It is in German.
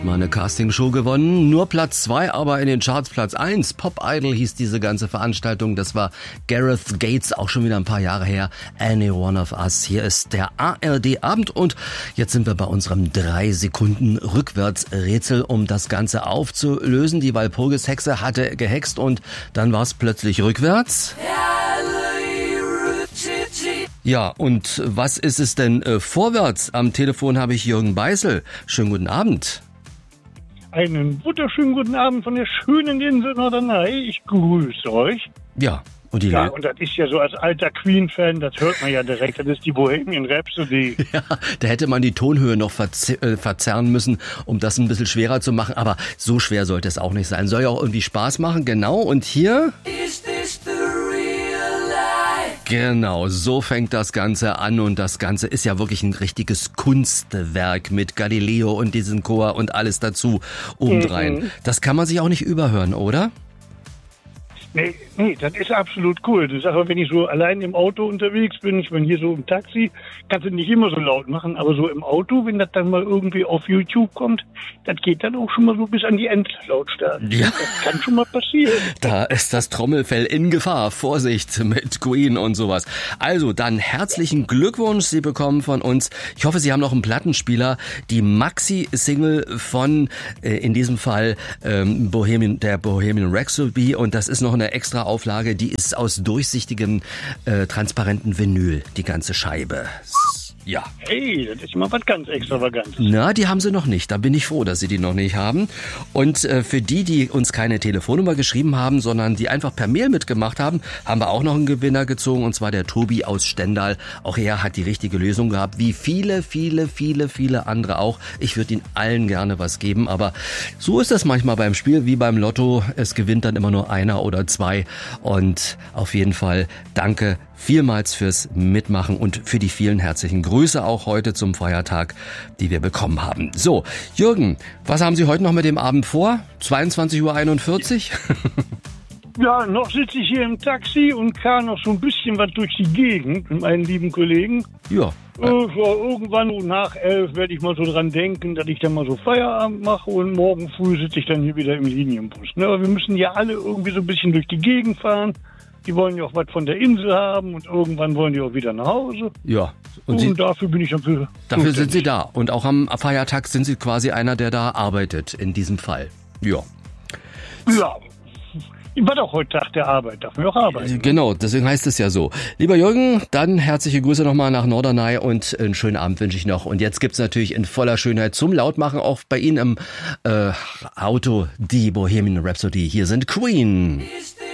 mal eine Castingshow gewonnen. Nur Platz 2, aber in den Charts Platz 1. Pop Idol hieß diese ganze Veranstaltung. Das war Gareth Gates, auch schon wieder ein paar Jahre her. Any One of Us. Hier ist der ARD-Abend und jetzt sind wir bei unserem 3 Sekunden Rückwärtsrätsel, um das Ganze aufzulösen. Die Walpurgis-Hexe hatte gehext und dann war es plötzlich rückwärts. Ja, und was ist es denn vorwärts? Am Telefon habe ich Jürgen Beißel. Schönen guten Abend. Einen wunderschönen guten Abend von der schönen Insel Norderney. Ich grüße euch. Ja, und die und das ist ja so als alter Queen-Fan, das hört man ja direkt, das ist die Bohemian Rhapsody. Ja, da hätte man die Tonhöhe noch verzerren müssen, um das ein bisschen schwerer zu machen, aber so schwer sollte es auch nicht sein. Soll ja auch irgendwie Spaß machen, genau, und hier... Genau, so fängt das Ganze an und das Ganze ist ja wirklich ein richtiges Kunstwerk mit Galileo und diesem Chor und alles dazu obendrein. Das kann man sich auch nicht überhören, oder? Nee, das ist absolut cool. Das ist aber, wenn ich so allein im Auto unterwegs bin, ich bin hier so im Taxi, kannst du nicht immer so laut machen, aber so im Auto, wenn das dann mal irgendwie auf YouTube kommt, das geht dann auch schon mal so bis an die Endlautstärke. Ja. Das kann schon mal passieren. Da ist das Trommelfell in Gefahr. Vorsicht mit Queen und sowas. Also dann herzlichen Glückwunsch. Sie bekommen von uns, ich hoffe, Sie haben noch einen Plattenspieler, die Maxi-Single von, in diesem Fall, der Bohemian Rhapsody, und das ist noch eine extra Auflage, die ist aus durchsichtigem, transparenten Vinyl, die ganze Scheibe. Ja. Hey, das ist mal was ganz Extravagantes. Na, die haben sie noch nicht. Da bin ich froh, dass sie die noch nicht haben. Und für die uns keine Telefonnummer geschrieben haben, sondern die einfach per Mail mitgemacht haben, haben wir auch noch einen Gewinner gezogen, und zwar der Tobi aus Stendal. Auch er hat die richtige Lösung gehabt, wie viele andere auch. Ich würde ihnen allen gerne was geben, aber so ist das manchmal beim Spiel, wie beim Lotto. Es gewinnt dann immer nur einer oder zwei. Und auf jeden Fall danke vielmals fürs Mitmachen und für die vielen herzlichen Grüße auch heute zum Feiertag, die wir bekommen haben. So, Jürgen, was haben Sie heute noch mit dem Abend vor? 22:41 Uhr? Ja, noch sitze ich hier im Taxi und kann noch so ein bisschen was durch die Gegend mit meinen lieben Kollegen. Ja. Irgendwann nach 11 werde ich mal so dran denken, dass ich dann mal so Feierabend mache und morgen früh sitze ich dann hier wieder im Linienbus. Ne? Aber wir müssen ja alle irgendwie so ein bisschen durch die Gegend fahren. Die wollen ja auch was von der Insel haben und irgendwann wollen die auch wieder nach Hause. Ja. Und dafür bin ich dafür. Dafür sind Sie da. Und auch am Feiertag sind Sie quasi einer, der da arbeitet, in diesem Fall. Ja. Ja. Ich war doch heute Tag der Arbeit, darf man auch arbeiten. Genau, deswegen heißt es ja so. Lieber Jürgen, dann herzliche Grüße nochmal nach Norderney und einen schönen Abend wünsche ich noch. Und jetzt gibt's natürlich in voller Schönheit zum Lautmachen auch bei Ihnen im Auto die Bohemian Rhapsody. Hier sind Queen.